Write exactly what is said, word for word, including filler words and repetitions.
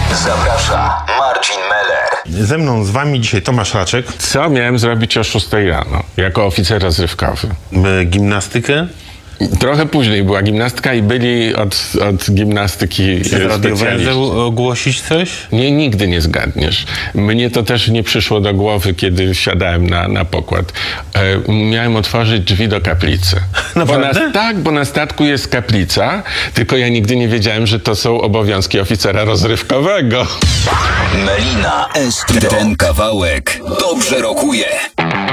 Zaprasza Marcin Meller. Ze mną, z wami dzisiaj Tomasz Raczek. Co miałem zrobić o szóstej rano, jako oficer rozrywkowy? E, Gimnastykę. Trochę później była gimnastka i byli od, od gimnastyki specjaliści. Ogłosić coś? Nie, nigdy nie zgadniesz. Mnie to też nie przyszło do głowy, kiedy wsiadałem na, na pokład. E, miałem otworzyć drzwi do kaplicy. Bo na, tak, bo na statku jest kaplica, tylko ja nigdy nie wiedziałem, że to są obowiązki oficera rozrywkowego. Melina Estro. Ten kawałek dobrze rokuje.